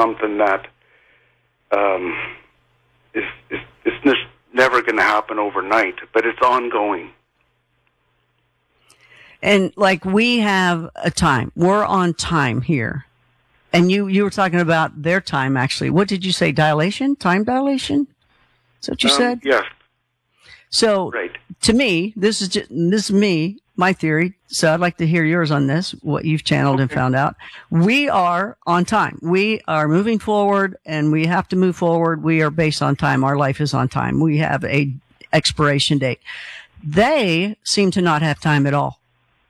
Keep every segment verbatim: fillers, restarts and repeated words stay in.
something that um, is, is, is just never going to happen overnight, but it's ongoing. And like we have a time, we're on time here. And you, you were talking about their time, actually. What did you say? Dilation? Time dilation? Is that what you um, said? Yes. So, right. To me, this is just, this is me, my theory. So I'd like to hear yours on this, what you've channeled okay. and found out. We are on time. We are moving forward, and we have to move forward. We are based on time. Our life is on time. We have a expiration date. They seem to not have time at all.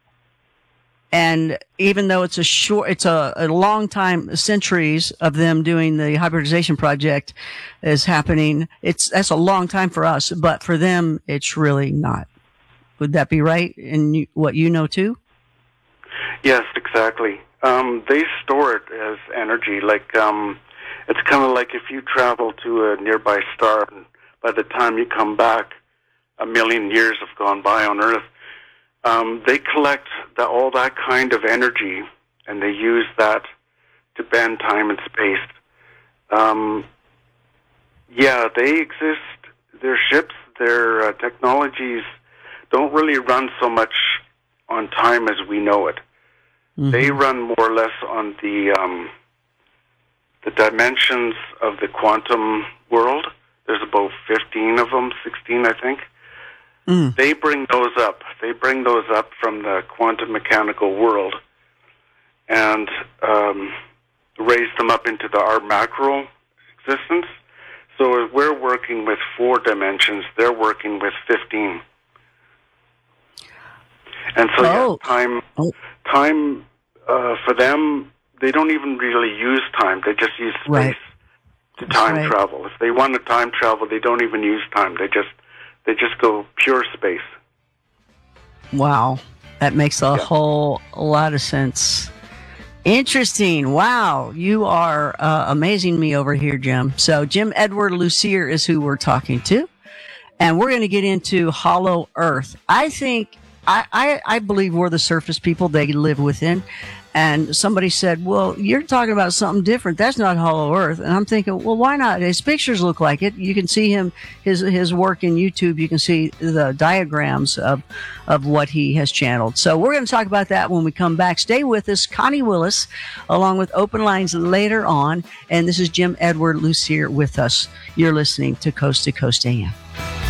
And even though it's a short, it's a, a long time, centuries of them doing the hybridization project is happening. It's, that's a long time for us, but for them, it's really not. Would that be right? And you, what you know too? Yes, exactly. Um, they store it as energy. Like, um, it's kind of like if you travel to a nearby star, and by the time you come back, a million years have gone by on Earth. Um, they collect the, all that kind of energy, and they use that to bend time and space. Um, yeah, they exist. Their ships, their uh, technologies don't really run so much on time as we know it. Mm-hmm. They run more or less on the um, the dimensions of the quantum world. There's about fifteen of them, sixteen, I think. Mm. They bring those up. They bring those up from the quantum mechanical world and um, raise them up into the our macro existence. So if we're working with four dimensions, they're working with fifteen. And so oh. yeah, time, oh. time uh, for them, they don't even really use time. They just use space right. to time right. travel. If they want to time travel, they don't even use time. They just They just go pure space. Wow. That makes a yeah. whole lot of sense. Interesting. Wow. You are uh, amazing me over here, Jim. So Jim Edward Lucier is who we're talking to. And we're going to get into Hollow Earth. I think, I, I, I believe we're the surface people they live within. And somebody said, well, you're talking about something different. That's not Hollow Earth. And I'm thinking, well, why not? His pictures look like it. You can see him, his his work in YouTube. You can see the diagrams of of what he has channeled. So we're going to talk about that when we come back. Stay with us. Connie Willis, along with Open Lines later on. And this is Jim Edward Lucier with us. You're listening to Coast to Coast A M.